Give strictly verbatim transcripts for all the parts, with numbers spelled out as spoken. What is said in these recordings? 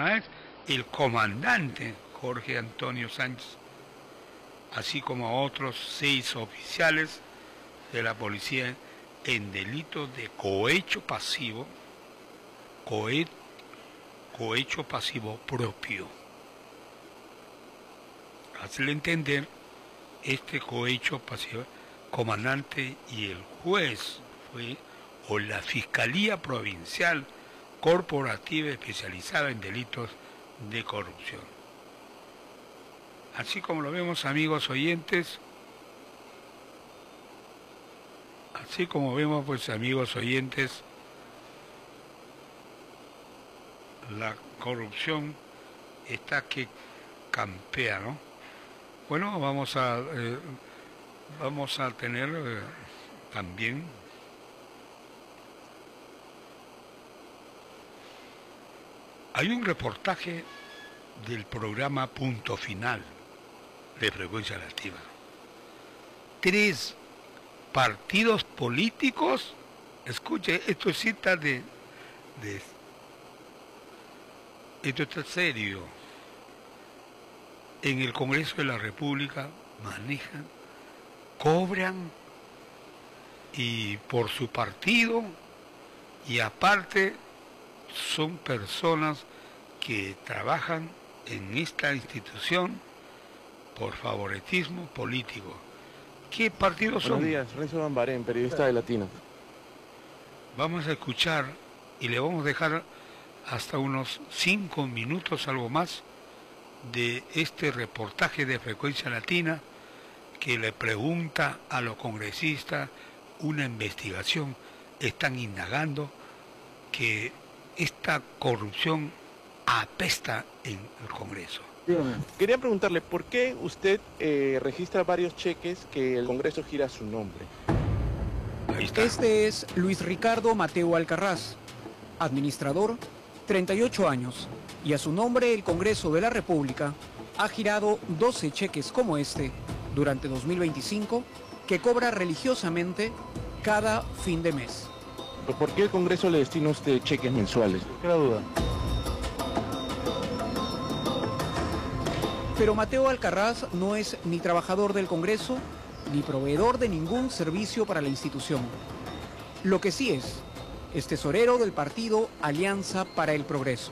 programa es el comandante Jorge Antonio Sánchez, así como a otros seis oficiales de la policía en delitos de cohecho pasivo, cohe, cohecho pasivo propio. Hacerle entender este cohecho pasivo, comandante y el juez fue, o la Fiscalía Provincial Corporativa Especializada en Delitos de Corrupción. Así como lo vemos, amigos oyentes, así como vemos, pues, amigos oyentes, la corrupción está que campea, ¿no? Bueno, vamos a eh, vamos a tener eh, también hay un reportaje del programa Punto Final de Frecuencia Latina. Tres partidos políticos, escuche, esto es cita de, de esto está serio, en el Congreso de la República manejan, cobran y por su partido, y aparte son personas que trabajan en esta institución por favoritismo político. ¿Qué partidos son? Buenos días, Renzo Bambarén, periodista de Latina. Vamos a escuchar y le vamos a dejar hasta unos cinco minutos, algo más, de este reportaje de Frecuencia Latina que le pregunta a los congresistas una investigación. Están indagando que esta corrupción apesta en el Congreso. Dígame. Quería preguntarle, ¿por qué usted eh, registra varios cheques que el Congreso gira a su nombre? Ahí está. Este es Luis Ricardo Mateo Alcarraz, administrador, treinta y ocho años, y a su nombre el Congreso de la República ha girado doce cheques como este durante dos mil veinticinco que cobra religiosamente cada fin de mes. ¿Por qué el Congreso le destina a usted cheques mensuales? ¿Qué la duda? Pero Mateo Alcarraz no es ni trabajador del Congreso ni proveedor de ningún servicio para la institución. Lo que sí es, es tesorero del partido Alianza para el Progreso.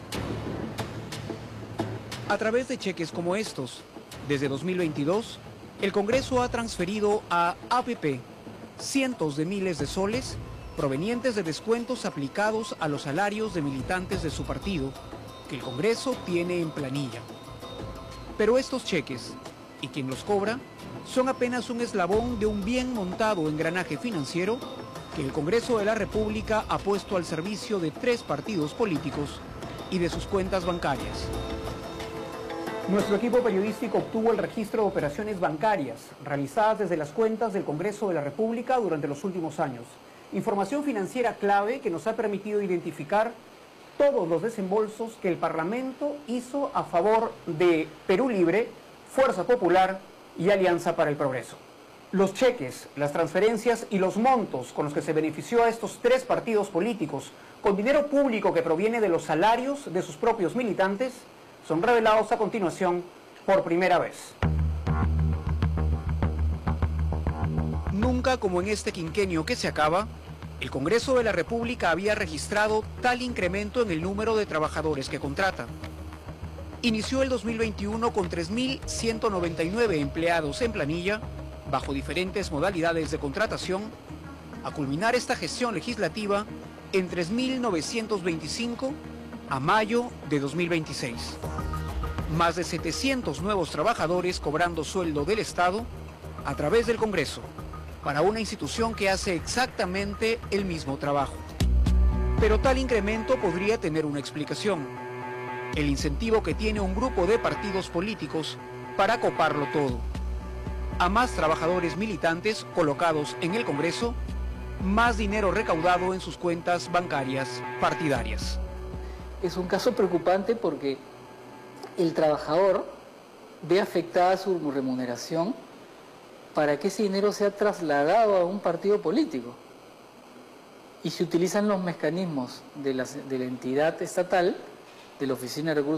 A través de cheques como estos, desde dos mil veintidós, el Congreso ha transferido a A P P cientos de miles de soles provenientes de descuentos aplicados a los salarios de militantes de su partido, que el Congreso tiene en planilla. Pero estos cheques, y quien los cobra, son apenas un eslabón de un bien montado engranaje financiero que el Congreso de la República ha puesto al servicio de tres partidos políticos y de sus cuentas bancarias. Nuestro equipo periodístico obtuvo el registro de operaciones bancarias realizadas desde las cuentas del Congreso de la República durante los últimos años. Información financiera clave que nos ha permitido identificar todos los desembolsos que el Parlamento hizo a favor de Perú Libre, Fuerza Popular y Alianza para el Progreso. Los cheques, las transferencias y los montos con los que se benefició a estos tres partidos políticos con dinero público que proviene de los salarios de sus propios militantes son revelados a continuación por primera vez. Nunca como en este quinquenio que se acaba, el Congreso de la República había registrado tal incremento en el número de trabajadores que contrata. Inició el dos mil veintiuno con tres mil ciento noventa y nueve empleados en planilla, bajo diferentes modalidades de contratación, a culminar esta gestión legislativa en tres mil novecientos veinticinco a mayo de dos mil veintiséis. Más de setecientos nuevos trabajadores cobrando sueldo del Estado a través del Congreso, para una institución que hace exactamente el mismo trabajo. Pero tal incremento podría tener una explicación: el incentivo que tiene un grupo de partidos políticos para coparlo todo. A más trabajadores militantes colocados en el Congreso, más dinero recaudado en sus cuentas bancarias partidarias. Es un caso preocupante porque el trabajador ve afectada su remuneración para que ese dinero sea trasladado a un partido político. Y se utilizan los mecanismos de la, de la entidad estatal, de la Oficina de Recursos